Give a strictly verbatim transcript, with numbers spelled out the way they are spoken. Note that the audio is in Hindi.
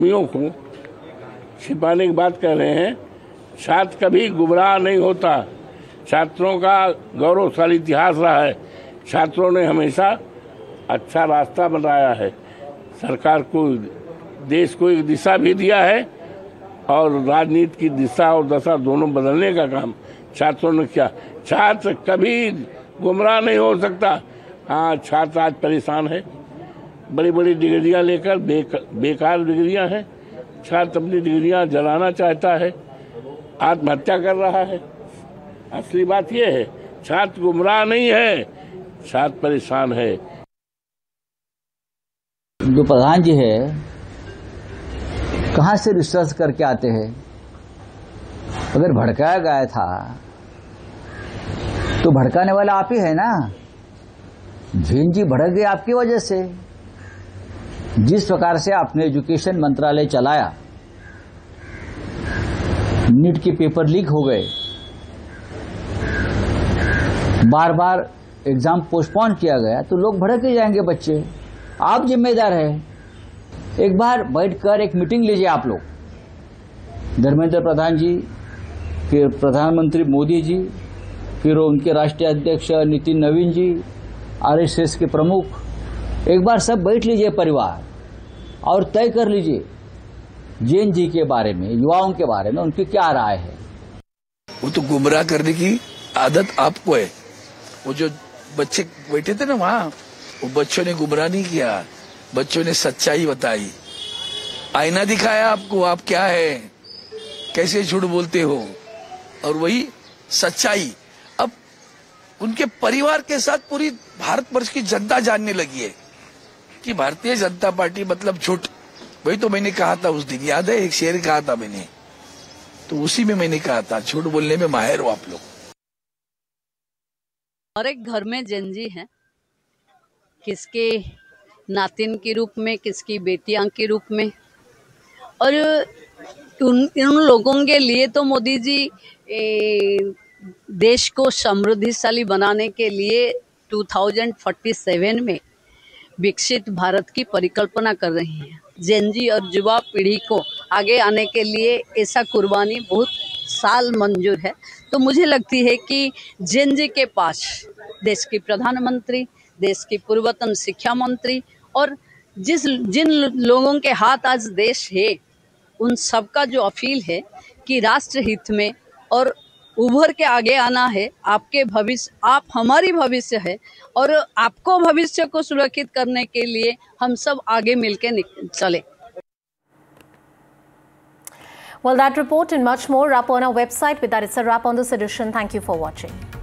को छिपाने की बात कर रहे हैं। छात्र कभी गुमराह नहीं होता। छात्रों का गौरवशाली इतिहास रहा है। छात्रों ने हमेशा अच्छा रास्ता बनाया है। सरकार को, देश को एक दिशा भी दिया है और राजनीति की दिशा और दशा दोनों बदलने का काम छात्रों ने किया। छात्र कभी गुमराह नहीं हो सकता। हाँ, छात्र आज परेशान है। बड़ी बड़ी डिग्रियां लेकर बेक, बेकार डिग्रियां हैं। छात्र अपनी डिग्रियां जलाना चाहता है, आत्महत्या कर रहा है। असली बात यह है, छात्र गुमराह नहीं है, छात्र परेशान है। जो प्रधान जी है, कहां से रिसर्च करके आते हैं? अगर भड़काया गया था तो भड़काने वाला आप ही है ना। जैन जी भड़क गए आपकी वजह से। जिस प्रकार से आपने एजुकेशन मंत्रालय चलाया, नीट के पेपर लीक हो गए, बार बार एग्जाम पोस्टपोन किया गया, तो लोग भड़क ही जाएंगे बच्चे। आप जिम्मेदार है। एक बार बैठकर एक मीटिंग लीजिए आप लोग, धर्मेंद्र प्रधान जी, फिर प्रधानमंत्री मोदी जी, फिर उनके राष्ट्रीय अध्यक्ष नितिन नवीन जी, आरएसएस के प्रमुख, एक बार सब बैठ लीजिए परिवार और तय कर लीजिए जैन जी के बारे में, युवाओं के बारे में उनकी क्या राय है। वो तो गुमराह करने की आदत आपको है। वो जो बच्चे बैठे थे ना वहाँ, वो बच्चों ने गुमराह नहीं किया, बच्चों ने सच्चाई बताई, आईना दिखाया आपको, आप क्या है, कैसे झूठ बोलते हो, और वही सच्चाई अब उनके परिवार के साथ पूरी भारतवर्ष की जनता जानने लगी है कि भारतीय जनता पार्टी मतलब झूठ। वही तो मैंने कहा था उस दिन, याद है, एक शेर कहा था मैंने, तो उसी में मैंने कहा था झूठ बोलने में माहिर हो आप लोग। और एक घर में जैन जी हैं, किसके नातिन के रूप में, किसकी बेटियां के रूप में, और उन इन लोगों के लिए तो मोदी जी ए, देश को समृद्धिशाली बनाने के लिए दो हज़ार सैंतालीस में विकसित भारत की परिकल्पना कर रही हैं। जैन जी और युवा पीढ़ी को आगे आने के लिए ऐसा कुर्बानी बहुत साल मंजूर है। तो मुझे लगती है कि जैन जी के पास देश की प्रधानमंत्री, देश की पूर्वतन शिक्षा मंत्री और जिस जिन लोगों के हाथ आज देश है, उन सबका जो अपील है कि राष्ट्र हित में और उभर के आगे आना है। आपके भविष्य, आप हमारी भविष्य है, और आपको भविष्य को सुरक्षित करने के लिए हम सब आगे मिलकर चले। Well, that report and much more up on our website. With that, it's a wrap on this edition. Thank you for watching.